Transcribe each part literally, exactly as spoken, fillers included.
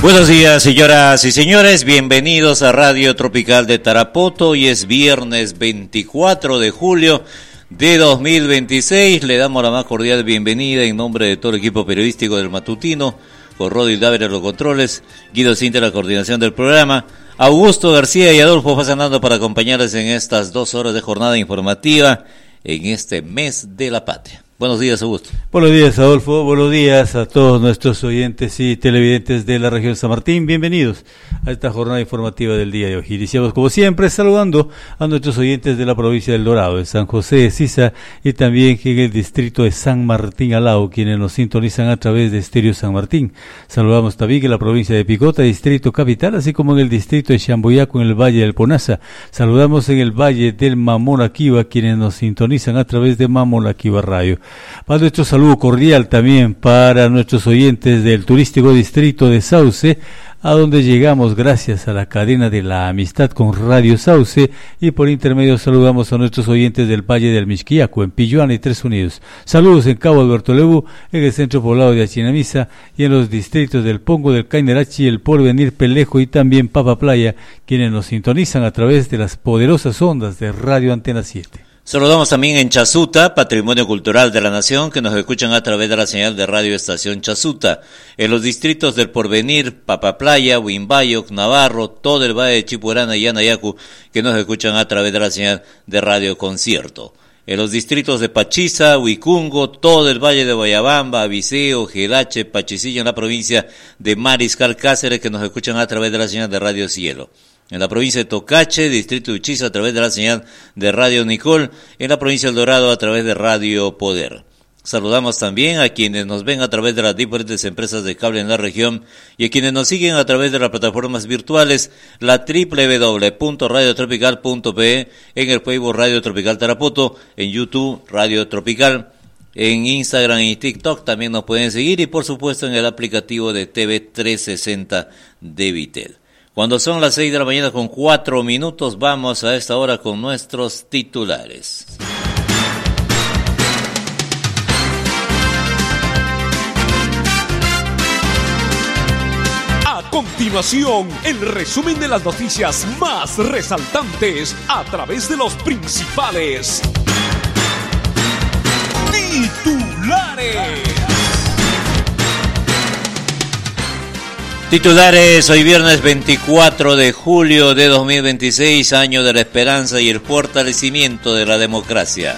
Buenos días, señoras y señores, bienvenidos a Radio Tropical de Tarapoto. Hoy es viernes veinticuatro de julio de dos mil veintiséis. Le damos la más cordial bienvenida en nombre de todo el equipo periodístico del Matutino, con Rodil Dávila los controles, Guido Cinta la coordinación del programa, Augusto García y Adolfo Fasanando para acompañarles en estas dos horas de jornada informativa en este mes de la patria. Buenos días, Augusto. Buenos días, Adolfo. Buenos días a todos nuestros oyentes y televidentes de la región de San Martín. Bienvenidos a esta jornada informativa del día de hoy. Iniciamos, como siempre, saludando a nuestros oyentes de la provincia del Dorado, de San José de Sisa y también en el distrito de San Martín Alao, quienes nos sintonizan a través de Estéreo San Martín. Saludamos también en la provincia de Picota, distrito capital, así como en el distrito de Chamboyaco, en el Valle del Ponaza. Saludamos en el Valle del Mamonaquiba, quienes nos sintonizan a través de Mamonaquiba Radio. Para nuestro saludo cordial también para nuestros oyentes del turístico distrito de Sauce, a donde llegamos gracias a la cadena de la amistad con Radio Sauce, y por intermedio saludamos a nuestros oyentes del Valle del Mixquiaco, en Pilluana y Tres Unidos. Saludos en Cabo Alberto Lebu, en el centro poblado de Achinamisa y en los distritos del Pongo, del Cainerachi, el Porvenir, Pelejo y también Papa Playa, quienes nos sintonizan a través de las poderosas ondas de Radio Antena siete. Saludamos también en Chasuta, Patrimonio Cultural de la Nación, que nos escuchan a través de la señal de Radio Estación Chasuta. En los distritos del Porvenir, Papaplaya, Huimbayo, Navarro, todo el Valle de Chipuerana y Anayacu, que nos escuchan a través de la señal de Radio Concierto. En los distritos de Pachiza, Huicungo, todo el Valle de Guayabamba, Abiseo, Jelache, Pachicilla, en la provincia de Mariscal Cáceres, que nos escuchan a través de la señal de Radio Cielo. En la provincia de Tocache, distrito de Uchiza, a través de la señal de Radio Nicol. En la provincia del Dorado, a través de Radio Poder. Saludamos también a quienes nos ven a través de las diferentes empresas de cable en la región y a quienes nos siguen a través de las plataformas virtuales, la doble u doble u doble u punto radio tropical punto pe, en el Facebook Radio Tropical Tarapoto, en YouTube Radio Tropical, en Instagram y TikTok también nos pueden seguir, y por supuesto en el aplicativo de T V trescientos sesenta de Vitel. Cuando son las seis de la mañana con cuatro minutos, vamos a esta hora con nuestros titulares. A continuación, el resumen de las noticias más resaltantes a través de los principales titulares. Titulares, hoy viernes veinticuatro de julio de dos mil veintiséis, año de la esperanza y el fortalecimiento de la democracia.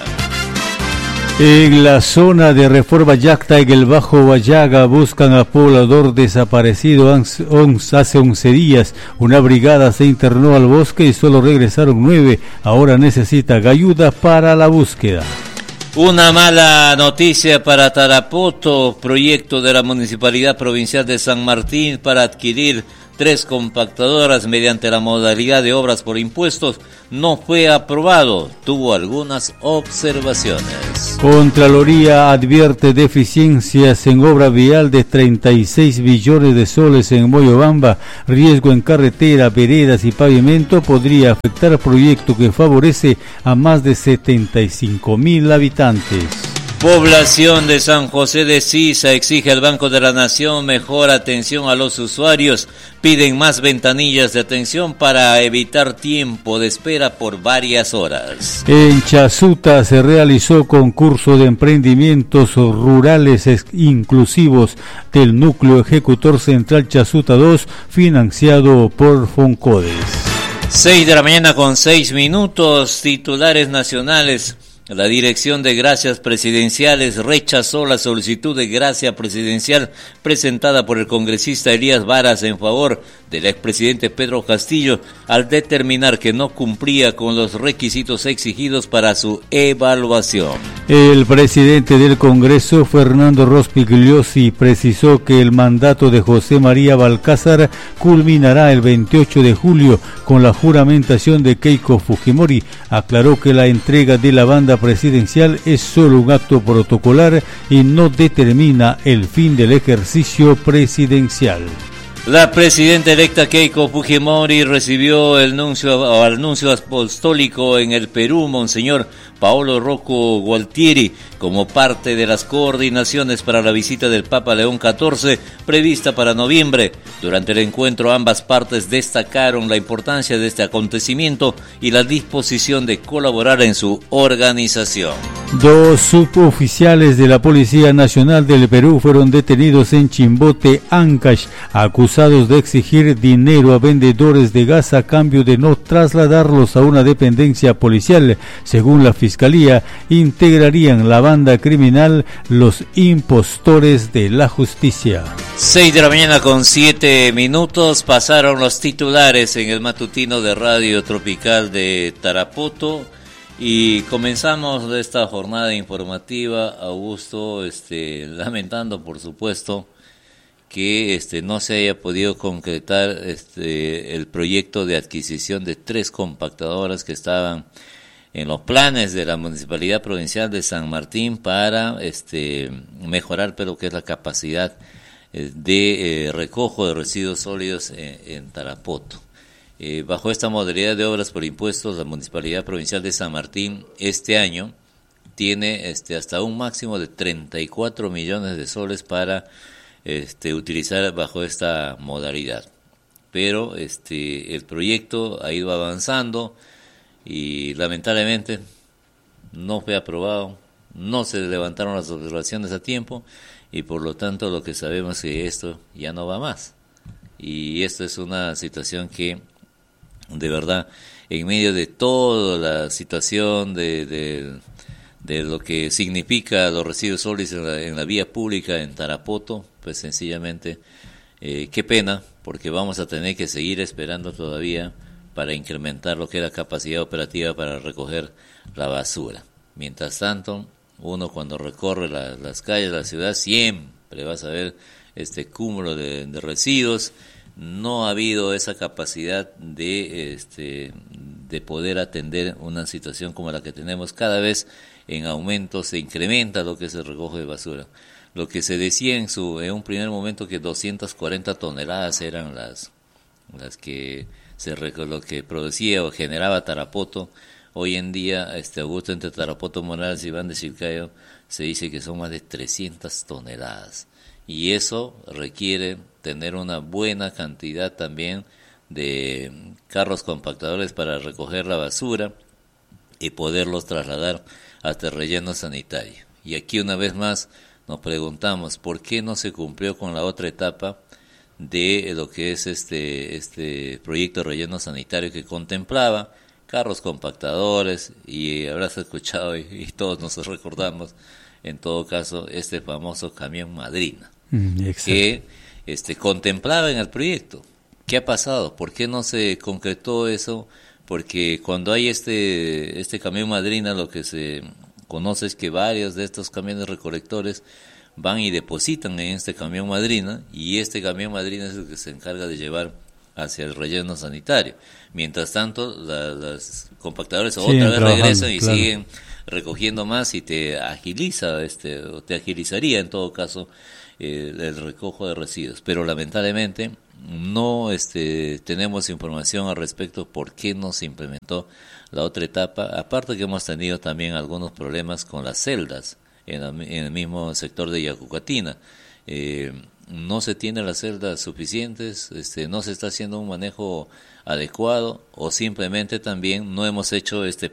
En la zona de Reforma Yacta, en el Bajo Guayaga, buscan a poblador desaparecido hace once días. Una brigada se internó al bosque y solo regresaron nueve. Ahora necesita ayuda para la búsqueda. Una mala noticia para Tarapoto, proyecto de la Municipalidad Provincial de San Martín para adquirir tres compactadoras mediante la modalidad de obras por impuestos no fue aprobado, tuvo algunas observaciones. Contraloría advierte deficiencias en obra vial de treinta y seis billones de soles en Moyobamba, riesgo en carretera, veredas y pavimento podría afectar proyecto que favorece a más de setenta y cinco mil habitantes. Población de San José de Sisa exige al Banco de la Nación mejor atención a los usuarios. Piden más ventanillas de atención para evitar tiempo de espera por varias horas. En Chasuta se realizó concurso de emprendimientos rurales inclusivos del Núcleo Ejecutor Central Chasuta dos, financiado por Foncodes. Seis de la mañana con seis minutos, titulares nacionales. La Dirección de Gracias Presidenciales rechazó la solicitud de gracia presidencial presentada por el congresista Elías Varas en favor del expresidente Pedro Castillo al determinar que no cumplía con los requisitos exigidos para su evaluación. El presidente del Congreso, Fernando Rospigliosi, precisó que el mandato de José María Balcázar culminará el veintiocho de julio con la juramentación de Keiko Fujimori. Aclaró que la entrega de la banda presidencial es solo un acto protocolar y no determina el fin del ejercicio presidencial. La presidenta electa Keiko Fujimori recibió el nuncio, el nuncio apostólico en el Perú, Monseñor Paolo Rocco Gualtieri, como parte de las coordinaciones para la visita del Papa León catorce prevista para noviembre. Durante el encuentro ambas partes destacaron la importancia de este acontecimiento y la disposición de colaborar en su organización. Dos suboficiales de la Policía Nacional del Perú fueron detenidos en Chimbote, Ancash, acusados de exigir dinero a vendedores de gas a cambio de no trasladarlos a una dependencia policial. Según la Fiscalía, integrarían la banda criminal Los Impostores de la Justicia. Seis de la mañana con siete minutos, pasaron los titulares en el matutino de Radio Tropical de Tarapoto. Y comenzamos esta jornada informativa, Augusto, este, lamentando por supuesto que este, no se haya podido concretar este, el proyecto de adquisición de tres compactadoras que estaban en los planes de la Municipalidad Provincial de San Martín para este, mejorar pero que es la capacidad eh, de eh, recojo de residuos sólidos en, en Tarapoto. Eh, bajo esta modalidad de obras por impuestos, la Municipalidad Provincial de San Martín este año tiene este, hasta un máximo de treinta y cuatro millones de soles para este, utilizar bajo esta modalidad. Pero este, el proyecto ha ido avanzando y lamentablemente no fue aprobado, no se levantaron las observaciones a tiempo y por lo tanto lo que sabemos es que esto ya no va más. Y esto es una situación que de verdad, en medio de toda la situación de, de, de lo que significa los residuos sólidos en la, en la vía pública en Tarapoto, pues sencillamente, eh, qué pena, porque vamos a tener que seguir esperando todavía para incrementar lo que es la capacidad operativa para recoger la basura. Mientras tanto, uno cuando recorre la, las calles de la ciudad siempre vas a ver este cúmulo de, de residuos. No ha habido esa capacidad de este de poder atender una situación como la que tenemos. Cada vez en aumento se incrementa lo que es el recojo de basura. Lo que se decía en su en un primer momento que doscientas cuarenta toneladas eran las las que se lo que producía o generaba Tarapoto. Hoy en día, este Augusto, entre Tarapoto, Morales y Iván de Chilcayo, se dice que son más de trescientas toneladas. Y eso requiere tener una buena cantidad también de carros compactadores para recoger la basura y poderlos trasladar hasta el relleno sanitario. Y aquí una vez más nos preguntamos por qué no se cumplió con la otra etapa de lo que es este, este proyecto de relleno sanitario que contemplaba carros compactadores y habrás escuchado y, y todos nos recordamos en todo caso este famoso camión Madrina. Mm, que este, contemplaba en el proyecto. ¿Qué ha pasado? ¿Por qué no se concretó eso? Porque cuando hay este, este camión Madrina, lo que se conoce es que varios de estos camiones recolectores van y depositan en este camión Madrina, y este camión Madrina es el que se encarga de llevar hacia el relleno sanitario. Mientras tanto, la, las compactadores sí, otra vez regresan y claro. siguen recogiendo más y te agiliza, este, o te agilizaría en todo caso eh, el recojo de residuos. Pero lamentablemente no este, tenemos información al respecto por qué no se implementó la otra etapa. Aparte que hemos tenido también algunos problemas con las celdas en, la, en el mismo sector de Yacucatina. Eh, no se tienen las celdas suficientes, este, no se está haciendo un manejo adecuado, o simplemente también no hemos hecho este